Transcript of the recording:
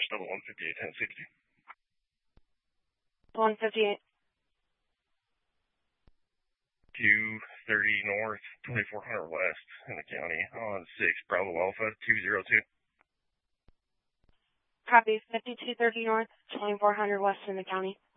double 158, 1060. 158. 230 north, 2400 west in the county on 6 Bravo Alpha 202. Copy. 5230 north, 2400 west in the county.